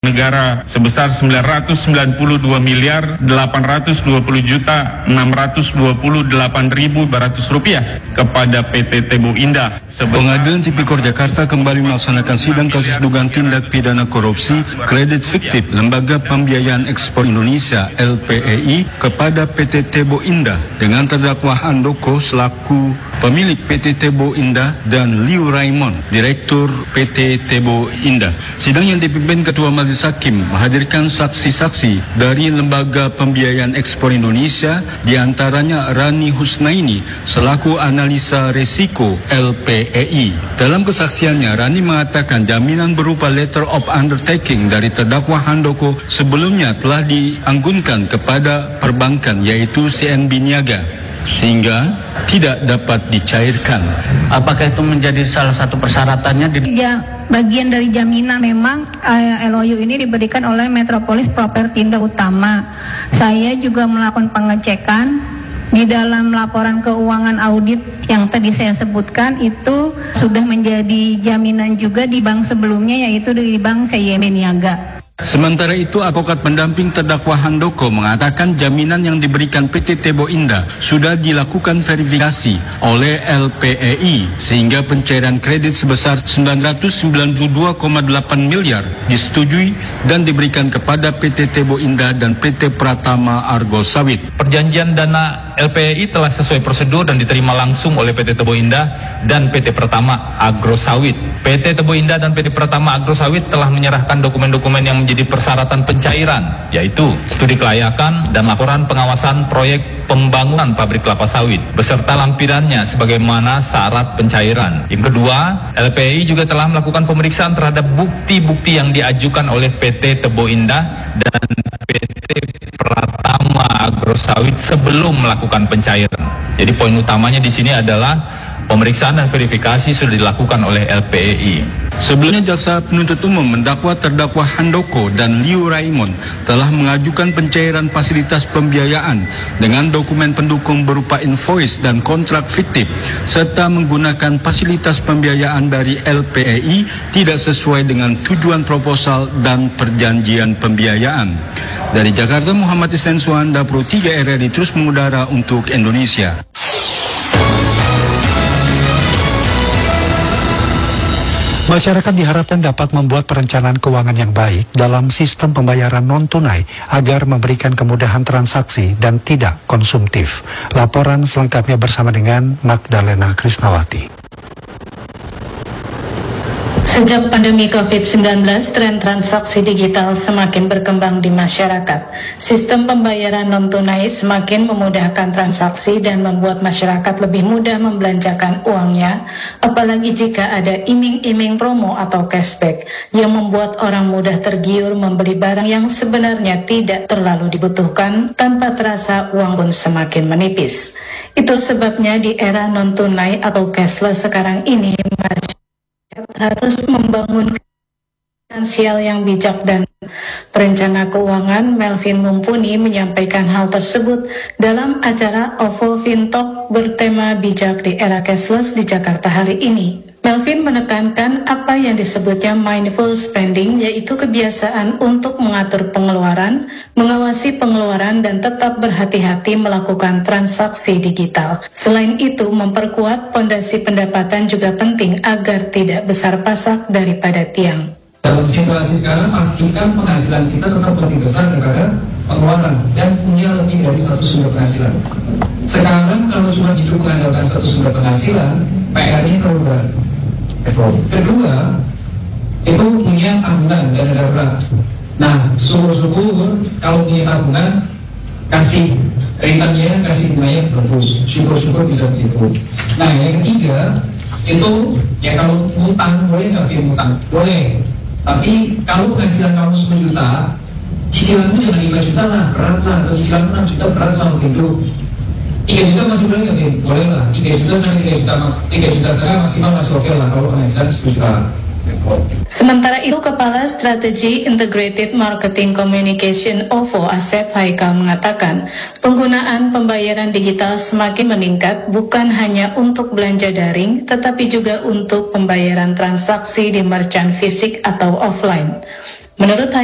negara sebesar 919.820.628.200 rupiah kepada PT Tebo Indah. Pengadilan Tipikor Jakarta kembali melaksanakan sidang kasus dugaan tindak pidana korupsi kredit fiktif Lembaga Pembiayaan Ekspor Indonesia LPEI kepada PT Tebo Indah dengan terdakwa Handoko selaku pemilik PT Tebo Indah dan Liu Raimon, Direktur PT Tebo Indah. Sidang yang dipimpin Ketua Majelis Hakim menghadirkan saksi-saksi dari Lembaga Pembiayaan Ekspor Indonesia, diantaranya Rani Husnaini selaku analisa risiko LPEI. Dalam kesaksiannya, Rani mengatakan jaminan berupa letter of undertaking dari terdakwa Handoko sebelumnya telah dianggunkan kepada perbankan yaitu CNB Niaga, sehingga tidak dapat dicairkan. Apakah itu menjadi salah satu persyaratannya? Bagian dari jaminan memang LOU ini diberikan oleh Metropolis Propertindo Utama. Saya juga melakukan pengecekan di dalam laporan keuangan audit yang tadi saya sebutkan itu sudah menjadi jaminan juga di bank sebelumnya, yaitu di bank CIMB Niaga. Sementara itu, advokat pendamping terdakwa Handoko mengatakan jaminan yang diberikan PT Tebo Indah sudah dilakukan verifikasi oleh LPEI sehingga pencairan kredit sebesar 992,8 miliar disetujui dan diberikan kepada PT Tebo Indah dan PT Pratama Argo Sawit. Perjanjian dana LPEI telah sesuai prosedur dan diterima langsung oleh PT Tebo Indah dan PT Pratama Agro Sawit. PT Tebo Indah dan PT Pratama Agro Sawit telah menyerahkan dokumen-dokumen yang menjadi persyaratan pencairan, yaitu studi kelayakan dan laporan pengawasan proyek pembangunan pabrik kelapa sawit beserta lampirannya sebagaimana syarat pencairan. Yang kedua, LPEI juga telah melakukan pemeriksaan terhadap bukti-bukti yang diajukan oleh PT Tebo Indah dan PT Pratama Agro Sawit sebelum melakukan pencairan. Jadi poin utamanya di sini adalah pemeriksaan dan verifikasi sudah dilakukan oleh LPEI. Sebelumnya, jaksa penuntut umum mendakwa terdakwa Handoko dan Liu Raimon telah mengajukan pencairan fasilitas pembiayaan dengan dokumen pendukung berupa invoice dan kontrak fiktif serta menggunakan fasilitas pembiayaan dari LPEI tidak sesuai dengan tujuan proposal dan perjanjian pembiayaan. Dari Jakarta, Muhammad Isnan Suhanda, Pro 3 RRI terus mengudara untuk Indonesia. Masyarakat diharapkan dapat membuat perencanaan keuangan yang baik dalam sistem pembayaran non-tunai agar memberikan kemudahan transaksi dan tidak konsumtif. Laporan selengkapnya bersama dengan Magdalena Krisnawati. Sejak pandemi COVID-19, tren transaksi digital semakin berkembang di masyarakat. Sistem pembayaran non-tunai semakin memudahkan transaksi dan membuat masyarakat lebih mudah membelanjakan uangnya, apalagi jika ada iming-iming promo atau cashback yang membuat orang mudah tergiur membeli barang yang sebenarnya tidak terlalu dibutuhkan, tanpa terasa uang pun semakin menipis. Itu sebabnya di era non-tunai atau cashless sekarang ini, harus membangun finansial yang bijak dan perencana keuangan Melvin Mumpuni menyampaikan hal tersebut dalam acara OVO FinTalk bertema bijak di era cashless di Jakarta hari ini. Melvin menekankan apa yang disebutnya mindful spending, yaitu kebiasaan untuk mengatur pengeluaran, mengawasi pengeluaran, dan tetap berhati-hati melakukan transaksi digital. Selain itu, memperkuat pondasi pendapatan juga penting agar tidak besar pasak daripada tiang. Dalam situasi sekarang, pastikan penghasilan kita tetap lebih besar daripada pengeluaran dan punya lebih dari satu sumber penghasilan. Sekarang kalau cuma hidup mengandalkan satu sumber penghasilan, PR-nya terlalu berat. Kedua, itu punya tabungan dana darurat. Nah, syukur-syukur kalau punya tabungan, kasih returnnya, kasih bunganya bagus. Syukur-syukur bisa begitu. Nah, yang ketiga, itu ya kalau utang, boleh nggak pilih utang? Boleh. Tapi kalau penghasilan kamu 10 juta, cicilanmu jangan 5 juta lah, berat lah. Atau cicilanmu 6 juta, berat lah untuk hidup. 3 juta masih boleh nggak, Bin? Boleh lah. 3 juta sampai 3 juta setengah maksimal masih oke lah kalau penghasilan 10 juta. Sementara itu, Kepala Strategi Integrated Marketing Communication OVO Asep Haikal mengatakan, penggunaan pembayaran digital semakin meningkat bukan hanya untuk belanja daring, tetapi juga untuk pembayaran transaksi di merchant fisik atau offline. Menurut